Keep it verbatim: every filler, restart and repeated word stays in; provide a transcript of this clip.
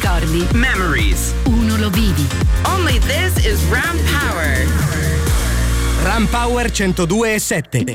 ricordi. Memories. Uno lo vivi. Only this is Ram Power. Ram Power centodue e sette.